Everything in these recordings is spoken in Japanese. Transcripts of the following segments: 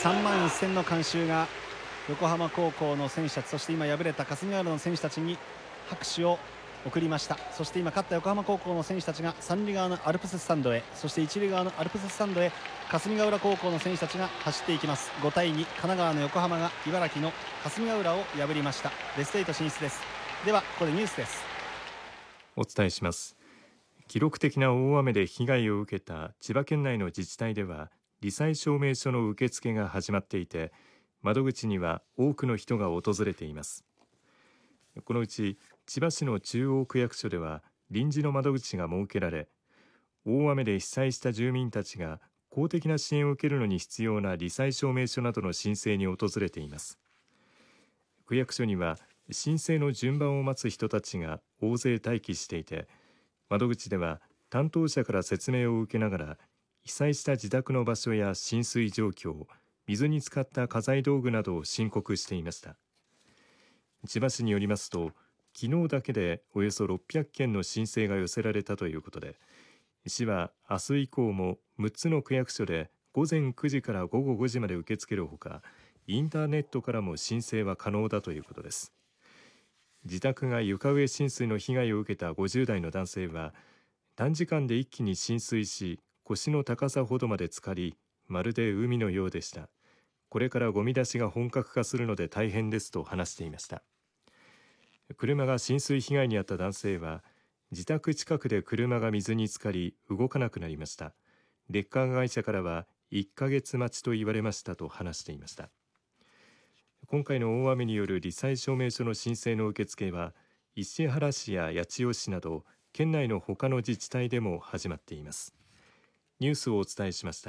3万1000の観衆が横浜高校の選手たち、そして今敗れた霞ヶ浦の選手たちに拍手を送りました。そして今勝った横浜高校の選手たちが三塁側のアルプススタンドへ、そして一塁側のアルプススタンドへ霞ヶ浦高校の選手たちが走っていきます。5対2、神奈川の横浜が茨城の霞ヶ浦を破りました。ベスト8進出です。ではここでニュースです。 お伝えします。記録的な大雨で被害を受けた千葉県内の自治体では罹災証明書の受付が始まっていて、窓口には多くの人が訪れています。このうち千葉市の中央区役所では臨時の窓口が設けられ、大雨で被災した住民たちが公的な支援を受けるのに必要な罹災証明書などの申請に訪れています。区役所には申請の順番を待つ人たちが大勢待機していて、窓口では担当者から説明を受けながら被災した自宅の場所や浸水状況、水に浸かった家財道具などを申告していました。千葉市によりますと、昨日だけでおよそ600件の申請が寄せられたということで、市は明日以降も6つの区役所で午前9時から午後5時まで受け付けるほか、インターネットからも申請は可能だということです。自宅が床上浸水の被害を受けた50代の男性は、短時間で一気に浸水し、腰の高さほどまで浸かり、まるで海のようでした。これからゴミ出しが本格化するので大変ですと話していました。車が浸水被害に遭った男性は、自宅近くで車が水に浸かり動かなくなりました。レッカー会社からは1ヶ月待ちと言われましたと話していました。今回の大雨による罹災証明書の申請の受付は、石原市や八千代市など県内の他の自治体でも始まっています。ニュースをお伝えしました。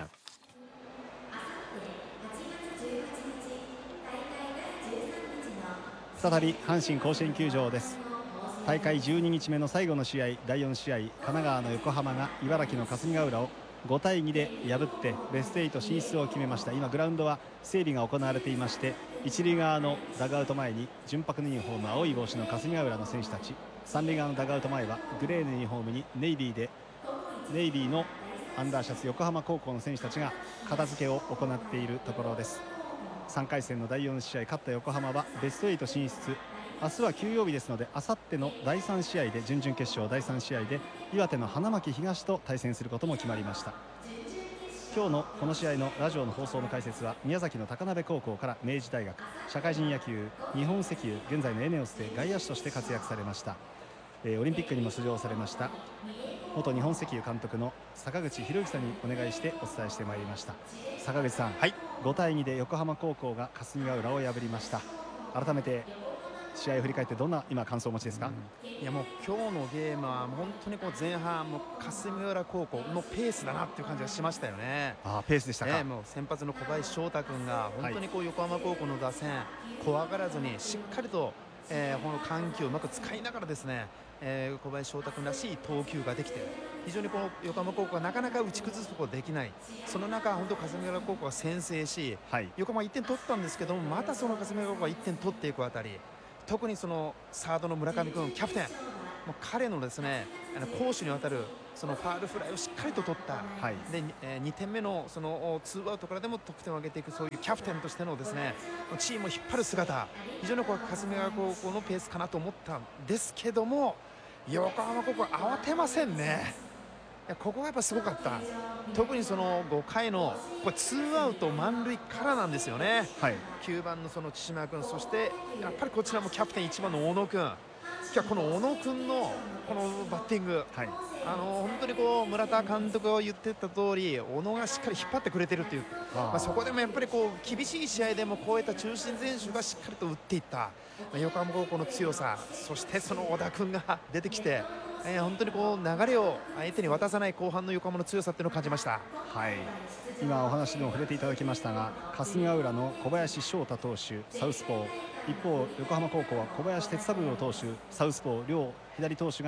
再び阪神甲子園球場です。大会12日目の最後の試合、第4試合、神奈川の横浜が茨城の霞ヶ浦を5対2で破ってベスト8進出を決めました。今グラウンドは整備が行われていまして、一塁側のダグアウト前に純白のユニフォーム青い帽子の霞ヶ浦の選手たち、三塁側のダグアウト前はグレーのユニフォームにネイビーのアンダーシャツ横浜高校の選手たちが片付けを行っているところです。3回戦の第4試合、勝った横浜はベスト8進出。明日は休養日ですので、あさっての第3試合で準々決勝第3試合で岩手の花巻東と対戦することも決まりました。今日のこの試合のラジオの放送の解説は宮崎の高鍋高校から明治大学、社会人野球日本石油、現在のエネオスで外野手として活躍されました、オリンピックにも出場されました元日本石油監督の坂口博之さんにお願いしてお伝えしてまいりました。坂口さん、5対2で横浜高校が霞ヶ浦を破りました。改めて試合を振り返ってどんな今感想をお持ちですか？ いやもう今日のゲームは本当にこう前半も霞ヶ浦高校のペースだなっていう感じがしましたよね。 ペースでしたか？ もう先発の小林翔太君が本当にこう横浜高校の打線怖がらずにしっかりとこの緩急をうまく使いながらですね、小林翔太君らしい投球ができて、非常にこの横浜高校がなかなか打ち崩すことができない、その中本当霞ヶ浦高校が先制し、横浜1点取ったんですけども、またその霞ヶ浦高校が1点取っていくあたり、特にそのサードの村上君キャプテン、もう彼のですね攻守にわたるそのファールフライをしっかりと取った、で2点目のそのツーアウトからでも得点を挙げていく、そういうキャプテンとしてのですねチームを引っ張る姿、非常にこう霞ヶ浦高校のペースかなと思ったんですけども、横浜高校は慌てませんね。ここがやっぱすごかった。特にその5回のこれツーアウト満塁からなんですよね、9番のその千島君、そしてやっぱりこちらもキャプテン1番の小野君、今日この小野君のこのバッティング、本当にこう村田監督が言ってた通り、小野がしっかり引っ張ってくれてるという、そこでもやっぱりこう厳しい試合でもこういった中心選手がしっかりと打っていった、横浜高校の強さ、そしてその小田君が出てきて、本当にこう流れを相手に渡さない後半の横浜の強さっていうのを感じました。 今お話でも触れていただきましたが、霞ヶ浦の小林翔太投手サウスポー、一方横浜高校は小林哲三郎投手サウスポー、両左投手が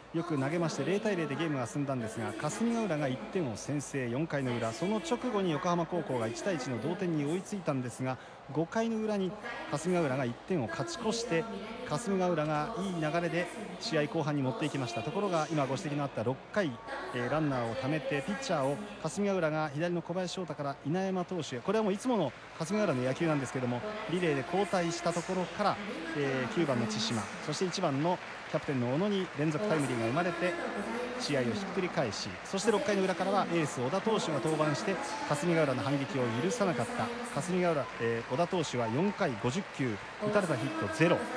よく投げまして0対0でゲームが進んだんですが、霞ヶ浦が1点を先制、4回の裏、その直後に横浜高校が1対1の同点に追いついたんですが、5回の裏に霞ヶ浦が1点を勝ち越して、霞ヶ浦がいい流れで試合後半に持っていきました。ところが今ご指摘のあった6回、ランナーをためてピッチャーを霞ヶ浦が左の小林翔太から稲山投手へ、これはもういつもの霞ヶ浦の野球なんですけども、リレーで交代したところから、9番の千島、そして1番のキャプテンの小野に連続タイムリーが生まれて試合をひっくり返し、そして6回の裏からはエース小田投手が登板して霞ヶ浦の反撃を許さなかった霞ヶ浦、小田投手は4回50球、打たれたヒット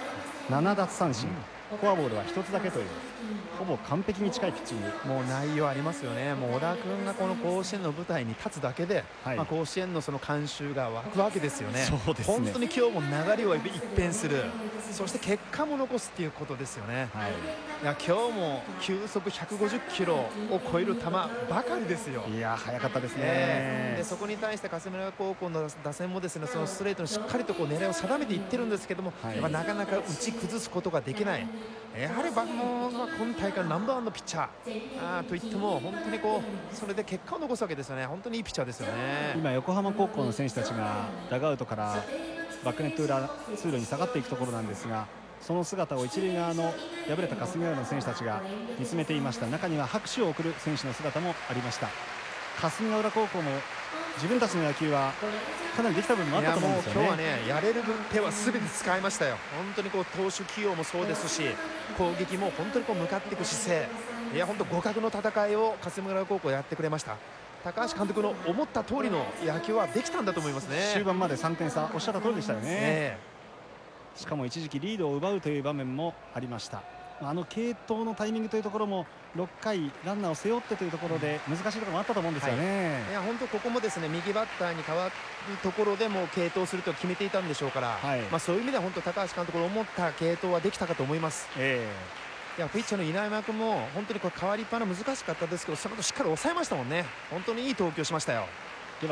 0、7奪三振、フォアボールは1つだけというほぼ完璧に近いピッチング。 もう内容ありますよね。もう小田君がこの甲子園の舞台に立つだけで、 はい、 甲子園のその観衆が湧くわけですよね。 そうですね。 本当に今日も流れを一変する、そして結果も残すっていうことですよね。 はい、 いや今日も球速150キロを超える球ばかりですよ。 いや速かったですね。 でそこに対して霞ヶ浦高校の打線もですね、そのストレートにしっかりとこう狙いを定めていってるんですけども、 はい、 やっぱなかなか打ち崩すことができない。やはり今大会のナンバーワンのピッチャーといっても本当にこうそれで結果を残すわけですよね。本当にいいピッチャーですよね。 今横浜高校の選手たちがダグアウトからバックネット裏通路に下がっていくところなんですが、その姿を一塁側の敗れた霞ヶ浦の選手たちが見つめていました。中には拍手を送る選手の姿もありました。霞ヶ浦高校も自分たちの野球はかなりできた部分もあったと思うんですよね。 今日はね、やれる分手は全て使いましたよ。本当にこう投手起用もそうですし、攻撃も本当にこう向かっていく姿勢、いや本当互角の戦いを霞ヶ浦高校やってくれました。高橋監督の思った通りの野球はできたんだと思いますね。 終盤まで3点差、おっしゃった通りでしたよね。しかも一時期リードを奪うという場面もありました。継投のタイミングというところも6回ランナーを背負ってというところで難しいところもあったと思うんですよね。 はい、いや本当ここもですね、右バッターに変わるところでも継投すると決めていたんでしょうから、はい、そういう意味では本当高橋監督の思った継投はできたかと思います。いやピッチャーの稲山君も本当にこう変わりっぱな難しかったですけど、その後しっかり抑えましたもんね。本当にいい投球しましたよ。